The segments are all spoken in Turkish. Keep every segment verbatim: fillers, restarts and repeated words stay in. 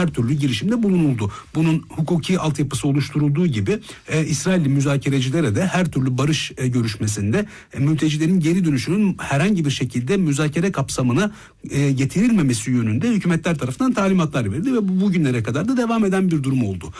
her türlü girişimde bulunuldu. Bunun hukuki altyapısı oluşturulduğu gibi e, İsrailli müzakerecilere de her türlü barış e, görüşmesinde e, mültecilerin geri dönüşünün herhangi bir şekilde müzakere kapsamına e, getirilmemesi yönünde hükümetler tarafından talimatlar verildi ve bu bugünlere kadar da devam eden bir durum oldu.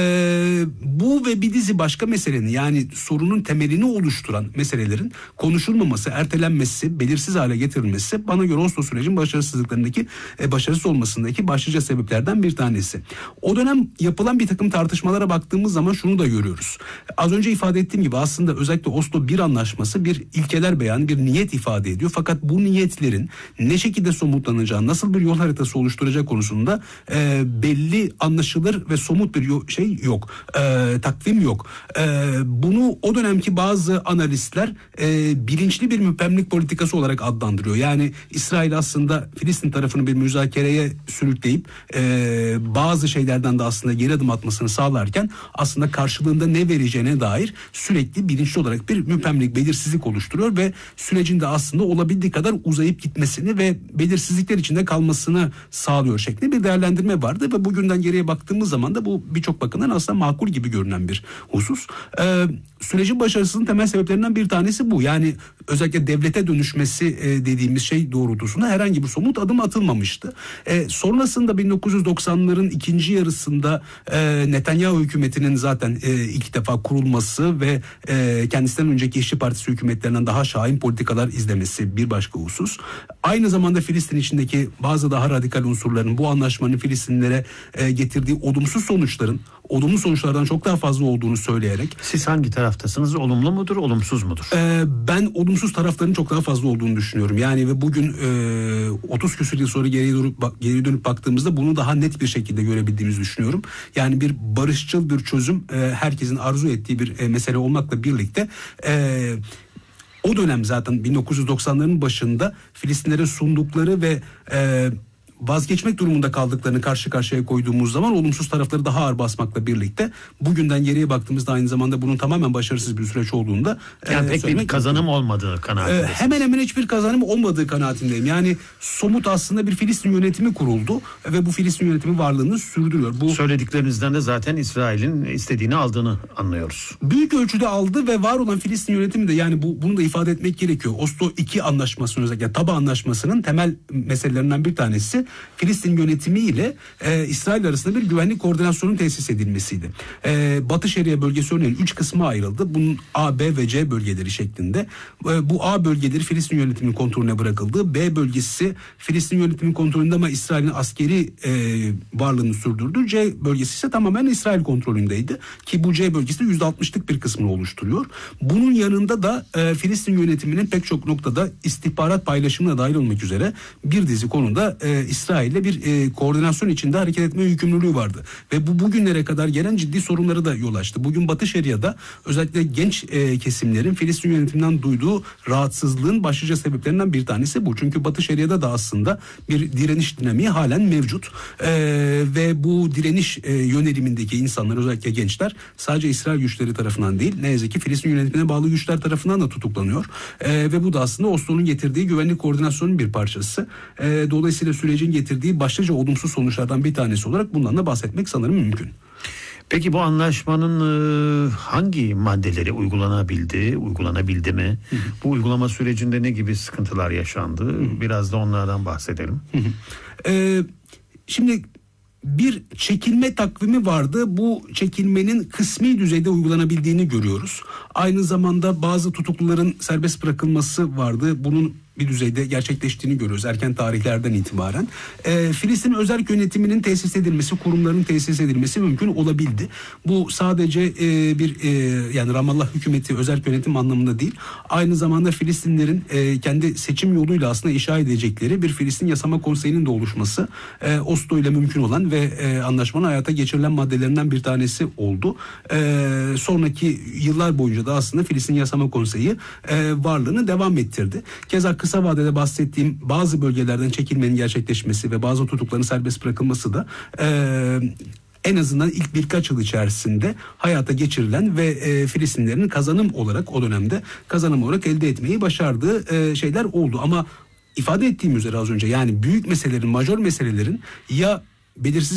E, bu ve bir dizi başka meselenin, yani sorunun temelini oluşturan meselelerin konuşulmaması, ertelenmesi, belirsiz hale getirilmesi bana göre Oslo sürecin başarısızlıklarındaki e, başarısız olmasındaki başlıca sebeplerden bir tanesi. O dönem yapılan bir takım tartışmalara baktığımız zaman şunu da görüyoruz. Az önce ifade ettiğim gibi aslında özellikle Oslo bir anlaşması bir ilkeler beyanı, bir niyet ifade ediyor. Fakat bu niyetlerin ne şekilde somutlanacağı, nasıl bir yol haritası oluşturacak konusunda e, belli, anlaşılır ve somut bir yo- şey yok. E, takvim yok. E, bunu o dönemki bazı analistler e, bilinçli bir müpemlik politikası olarak adlandırıyor. Yani İsrail aslında Filistin tarafını bir müzakereye sürükleyip e, bazı şeylerden de aslında geri adım atmasını sağlarken aslında karşılığında ne vereceğine dair sürekli bilinçli olarak bir müpemlik, belirsizlik oluşturuyor ve sürecin de aslında olabildiği kadar uzayıp gitmesini ve belirsizlikler içinde kalmasını sağlıyor şeklinde bir değerlendirme vardı ve bugünden geriye baktığımız zaman da bu birçok bakımdan aslında makul gibi görünen bir husus. Ee, sürecin başarısının temel sebeplerinden bir tanesi bu. Yani özellikle devlete dönüşmesi e, dediğimiz şey doğrultusunda herhangi bir somut adım atılmamıştı. E, sonrasında bin dokuz yüz doksanların ikinci yarısında e, Netanyahu hükümetinin zaten e, ilk defa kurulması ve e, kendisinden önceki İşçi Partisi hükümetlerinden daha şahin politikalar izlemesi bir başka husus. Aynı zamanda Filistin içindeki bazı daha radikal unsurların bu anlaşmanın Filistinlilere e, getirdiği olumsuz sonuçların olumlu sonuçlardan çok daha fazla olduğunu söyleyerek. Siz hangi taraftasınız? Olumlu mudur, olumsuz mudur? E, ben olumsuz tarafların çok daha fazla olduğunu düşünüyorum. Yani ve bugün e, otuz küsur yıl sonra geriye dönüp, geri dönüp baktığımızda bunu daha net bir şekilde görebildiğimizi düşünüyorum. Yani bir barışçıl bir çözüm e, herkesin arzu ettiği bir e, mesele olmakla birlikte e, o dönem zaten bin dokuz yüz doksanların başında Filistinlere sundukları ve e, vazgeçmek durumunda kaldıklarını karşı karşıya koyduğumuz zaman olumsuz tarafları daha ağır basmakla birlikte bugünden geriye baktığımızda aynı zamanda bunun tamamen başarısız bir süreç olduğunda yani e, pek bir kazanım gibi olmadığı kanaatindesiniz. E, hemen hemen hiçbir kazanım olmadığı kanaatindeyim. Yani somut aslında bir Filistin yönetimi kuruldu ve bu Filistin yönetimi varlığını sürdürüyor. Bu söylediklerinizden de zaten İsrail'in istediğini aldığını anlıyoruz. Büyük ölçüde aldı ve var olan Filistin yönetimi de, yani bu bunu da ifade etmek gerekiyor. Oslo iki anlaşmasının, özellikle yani Taba anlaşmasının temel meselelerinden bir tanesi Filistin yönetimi ile e, İsrail arasında bir güvenlik koordinasyonun tesis edilmesiydi. E, Batı Şeria bölgesi örneğin üç kısma ayrıldı. Bunun A, B ve C bölgeleri şeklinde. E, bu A bölgeleri Filistin yönetiminin kontrolüne bırakıldı. B bölgesi Filistin yönetiminin kontrolünde ama İsrail'in askeri e, varlığını sürdürdü. C bölgesi ise tamamen İsrail kontrolündeydi. Ki bu C bölgesi de yüzde altmışlık bir kısmını oluşturuyor. Bunun yanında da e, Filistin yönetiminin pek çok noktada istihbarat paylaşımına dahil olmak üzere bir dizi konuda e, İsrail'le bir e, koordinasyon içinde hareket etme yükümlülüğü vardı. Ve bu bugünlere kadar gelen ciddi sorunları da yol açtı. Bugün Batı Şeria'da özellikle genç e, kesimlerin Filistin yönetiminden duyduğu rahatsızlığın başlıca sebeplerinden bir tanesi bu. Çünkü Batı Şeria'da da aslında bir direniş dinamiği halen mevcut. E, ve bu direniş e, yönelimindeki insanlar, özellikle gençler, sadece İsrail güçleri tarafından değil, ne yazık ki Filistin yönetimine bağlı güçler tarafından da tutuklanıyor. E, ve bu da aslında Oslo'nun getirdiği güvenlik koordinasyonunun bir parçası. E, dolayısıyla sürecin getirdiği başlıca olumsuz sonuçlardan bir tanesi olarak bundan da bahsetmek sanırım mümkün. Peki bu anlaşmanın e, hangi maddeleri uygulanabildi, uygulanabildi mi? Hı hı. Bu uygulama sürecinde ne gibi sıkıntılar yaşandı? Hı hı. Biraz da onlardan bahsedelim. Hı hı. Ee, şimdi bir çekilme takvimi vardı. Bu çekilmenin kısmi düzeyde uygulanabildiğini görüyoruz. Aynı zamanda bazı tutukluların serbest bırakılması vardı. Bunun bir düzeyde gerçekleştiğini görüyoruz erken tarihlerden itibaren. E, Filistin özerk yönetiminin tesis edilmesi, kurumların tesis edilmesi mümkün olabildi. Bu sadece e, bir e, yani Ramallah hükümeti özerk yönetim anlamında değil, aynı zamanda Filistinlerin e, kendi seçim yoluyla aslında inşa edecekleri bir Filistin Yasama Konseyi'nin de oluşması e, Oslo ile mümkün olan ve e, anlaşmanın hayata geçirilen maddelerinden bir tanesi oldu. E, sonraki yıllar boyunca da aslında Filistin Yasama Konseyi e, varlığını devam ettirdi. Keza kısa vadede bahsettiğim bazı bölgelerden çekilmenin gerçekleşmesi ve bazı tutukların serbest bırakılması da e, en azından ilk birkaç yıl içerisinde hayata geçirilen ve e, Filistinlerin kazanım olarak o dönemde kazanım olarak elde etmeyi başardığı e, şeyler oldu. Ama ifade ettiğim üzere az önce, yani büyük meselelerin, majör meselelerin ya belirsiz